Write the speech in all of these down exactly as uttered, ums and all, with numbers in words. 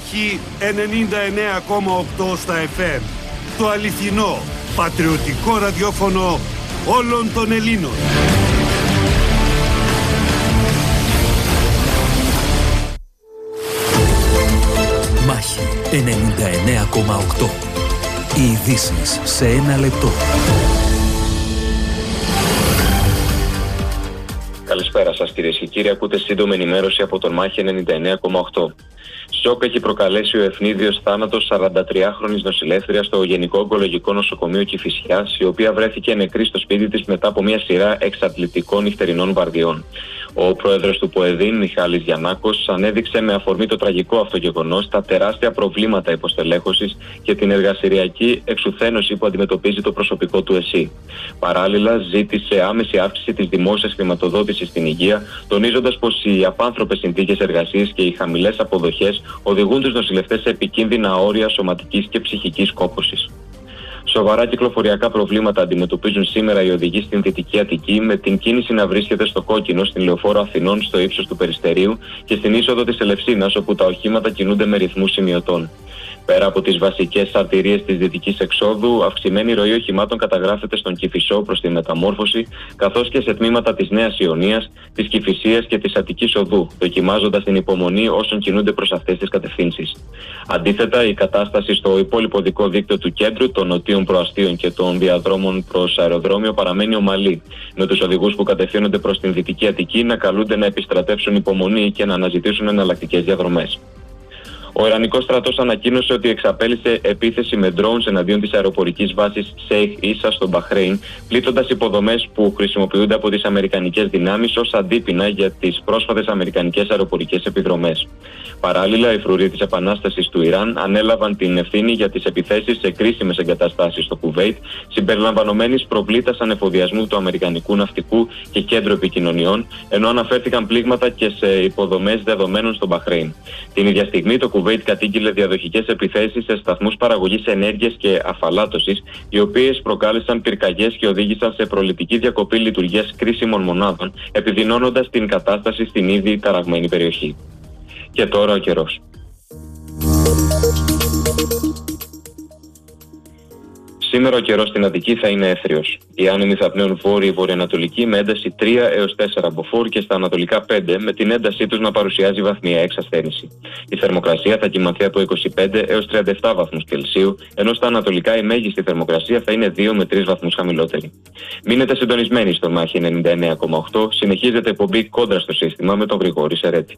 Μάχη ενενήντα εννέα κόμμα οκτώ στα εφ εμ. Το αληθινό, πατριωτικό ραδιόφωνο όλων των Ελλήνων. Μάχη ενενήντα εννέα κόμμα οκτώ. Οι ειδήσεις σε ένα λεπτό. Καλησπέρα σας κυρίες και κύριοι. Ακούτε σύντομη ενημέρωση από τον Μάχη ενενήντα εννέα κόμμα οκτώ. Σοκ έχει προκαλέσει ο ευνίδιος θάνατος σαραντατριάχρονης νοσηλεύτριας στο Γενικό Ογκολογικό Νοσοκομείο Κηφισιάς, η οποία βρέθηκε νεκρή στο σπίτι της μετά από μια σειρά εξαντλητικών νυχτερινών βαρδιών. Ο πρόεδρος του ΠΟΕΔΗΝ, Μιχάλης Γιαννάκος, ανέδειξε με αφορμή το τραγικό αυτό γεγονός τα τεράστια προβλήματα υποστελέχωσης και την εργασιακή εξουθένωση που αντιμετωπίζει το προσωπικό του ΕΣΥ. Παράλληλα, ζήτησε άμεση αύξηση της δημόσιας χρηματοδότησης στην υγεία, τονίζοντας πως οι απάνθρωπες συνθήκες εργασίας και οι χαμηλές αποδοχές οδηγούν τους νοσηλευτές σε επικίνδυνα όρια σωματικής και ψυχικής κόπωσης. Σοβαρά κυκλοφοριακά προβλήματα αντιμετωπίζουν σήμερα οι οδηγοί στην Δυτική Αττική, με την κίνηση να βρίσκεται στο κόκκινο στην Λεωφόρο Αθηνών στο ύψος του Περιστερίου και στην είσοδο της Ελευσίνας, όπου τα οχήματα κινούνται με ρυθμούς σημειωτών. Πέρα από τις βασικές αρτηρίες της δυτικής εξόδου, αυξημένη ροή οχημάτων καταγράφεται στον Κηφισό προς τη Μεταμόρφωση, καθώς και σε τμήματα της Νέας Ιωνίας, της Κηφισίας και της Αττικής Οδού, δοκιμάζοντας την υπομονή όσων κινούνται προς αυτές τις κατευθύνσεις. Αντίθετα, η κατάσταση στο υπόλοιπο οδικό δίκτυο του κέντρου, των νοτίων προαστίων και των διαδρόμων προς αεροδρόμιο παραμένει ομαλή, με τους οδηγούς που κατευθύνονται προς την Δυτική Αττική να καλούνται να επιστρατεύσουν υπομονή και να αναζητήσουν εναλλακτικές διαδρομές. Ο Ιρανικός στρατός ανακοίνωσε ότι εξαπέλυσε επίθεση με drones εναντίον της αεροπορικής βάσης Σέιχ Ίσα στο Μπαχρέιν, πλήττοντας υποδομές που χρησιμοποιούνται από τις αμερικανικές δυνάμεις ως αντίπεινα για τις πρόσφατες αμερικανικές αεροπορικές επιδρομές. Παράλληλα, οι φρουροί της Επανάστασης του Ιράν ανέλαβαν την ευθύνη για τις επιθέσεις σε κρίσιμες εγκαταστάσεις στο Κουβέιτ, συμπεριλαμβανομένης προβλήτας ανεφοδιασμού του αμερικανικού ναυτικού και κέντρου επικοινωνιών, ενώ αναφέρθηκαν πλήγματα και σε υποδομές δεδομένων στο Μπαχρέιν. Την ίδια στιγμή, το Κουβέιτ κατήγγειλε διαδοχικές επιθέσεις σε σταθμούς παραγωγής ενέργειας και αφαλάτωσης, οι οποίες προκάλεσαν πυρκαγιές και οδήγησαν σε προληπτική διακοπή λειτουργίας κρίσιμων μονάδων, επιδεινώνοντας την κατάσταση στην ήδη ταραγμένη περιοχή. Και τώρα ο καιρός. Σήμερα ο καιρός στην Αττική θα είναι έθριος. Οι άνεμοι θα πνέουν βόρειο-βορειοανατολική με ένταση τρία έως τέσσερα μποφόρ και στα ανατολικά πέντε, με την έντασή τους να παρουσιάζει βαθμιαία εξασθένηση. Η θερμοκρασία θα κυμανθεί από είκοσι πέντε έως τριάντα επτά βαθμούς Κελσίου, ενώ στα ανατολικά η μέγιστη θερμοκρασία θα είναι δύο με τρεις βαθμούς χαμηλότερη. Μείνετε συντονισμένοι στο Μάχη ενενήντα εννέα κόμμα οκτώ, συνεχίζεται η εκπομπή Κόντρα στο Σύστημα με τον Γρηγόρη Σερέτη.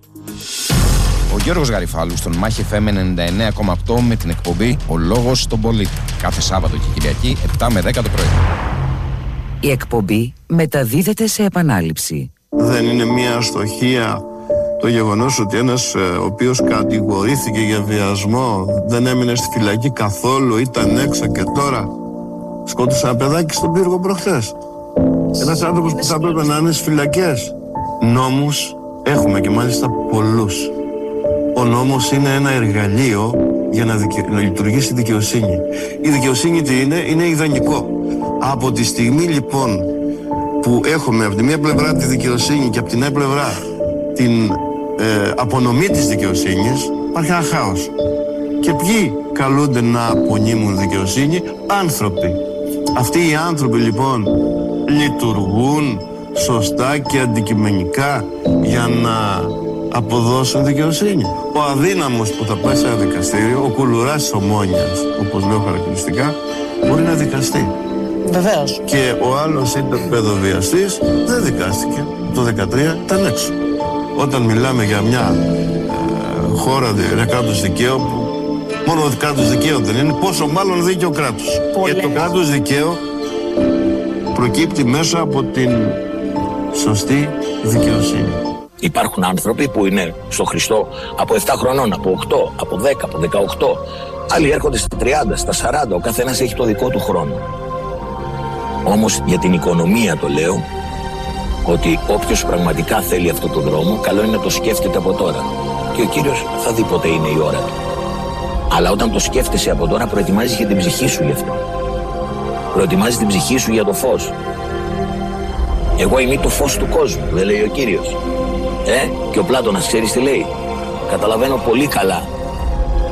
Ο Γιώργος Γαριφάλου στον Μάχη εφ εμ ενενήντα εννέα κόμμα οκτώ με την εκπομπή Ο Λόγος στον Πολίτη. Κάθε Σάββατο και Κυριακή επτά με δέκα το πρωί. Η εκπομπή μεταδίδεται σε επανάληψη. Δεν είναι μια αστοχία το γεγονός ότι ένας ε, ο οποίος κατηγορήθηκε για βιασμό δεν έμεινε στη φυλακή καθόλου, ήταν έξω και τώρα σκότωσε ένα παιδάκι στον πύργο προχθές. Ένας άνθρωπος που θα έπρεπε να είναι στις φυλακές. Νόμους έχουμε και μάλιστα πολλούς. Ο νόμος είναι ένα εργαλείο για να, δικαι... να λειτουργήσει η δικαιοσύνη. Η δικαιοσύνη τι είναι, είναι ιδανικό. Από τη στιγμή λοιπόν που έχουμε από τη μία πλευρά τη δικαιοσύνη και από την άλλη πλευρά την ε, απονομή της δικαιοσύνης, υπάρχει ένα χάος. Και ποιοι καλούνται να απονείμουν δικαιοσύνη? Άνθρωποι. Αυτοί οι άνθρωποι λοιπόν λειτουργούν σωστά και αντικειμενικά για να αποδώσουν δικαιοσύνη. Ο αδύναμος που θα πάει σε ένα δικαστήριο, ο κουλουράς της Ομόνοιας, όπως λέω χαρακτηριστικά, μπορεί να δικαστεί. Βεβαίως. Και ο άλλος ήταν παιδοβιαστής, δεν δικάστηκε. Το δεκατρία ήταν έξω. Όταν μιλάμε για μια ε, χώρα, ένα κράτος δικαίου, που μόνο κράτος δικαίου δεν είναι, πόσο μάλλον δίκαιο κράτος. Πολλές. Και το κράτος δικαίου προκύπτει μέσα από την σωστή δικαιοσύνη. Υπάρχουν άνθρωποι που είναι στο Χριστό από επτά χρονών, από οκτώ, από δέκα, από δεκαοκτώ. Άλλοι έρχονται στα τριάντα, στα σαράντα, ο καθένας έχει το δικό του χρόνο. Όμως για την οικονομία το λέω, ότι όποιος πραγματικά θέλει αυτό το δρόμο, καλό είναι να το σκέφτεται από τώρα. Και ο Κύριος θα δει πότε είναι η ώρα του. Αλλά όταν το σκέφτεσαι από τώρα, προετοιμάζεις και την ψυχή σου γι' αυτό. Προετοιμάζεις την ψυχή σου για το φως. Εγώ είμαι το φως του κόσμου, δεν λέει ο Κύριος. Ε, και ο Πλάτωνας ξέρεις τι λέει? Καταλαβαίνω πολύ καλά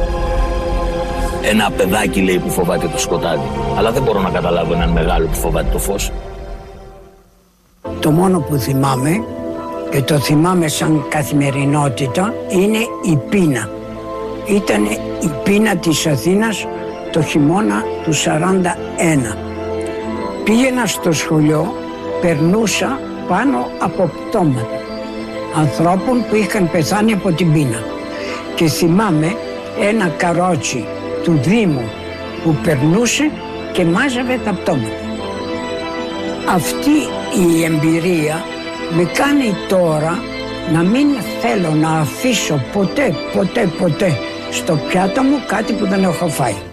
Ένα παιδάκι, λέει, που φοβάται το σκοτάδι. Αλλά δεν μπορώ να καταλάβω έναν μεγάλο που φοβάται το φως. Το μόνο που θυμάμαι, και το θυμάμαι σαν καθημερινότητα, είναι η πείνα. Ήταν η πείνα της Αθήνας το χειμώνα του σαράντα ένα. Πήγαινα στο σχολείο, περνούσα πάνω από πτώματα ανθρώπων που είχαν πεθάνει από την πείνα. Και θυμάμαι ένα καρότσι του Δήμου που περνούσε και μάζευε τα πτώματα. Αυτή η εμπειρία με κάνει τώρα να μην θέλω να αφήσω ποτέ, ποτέ, ποτέ στο πιάτο μου κάτι που δεν έχω φάει.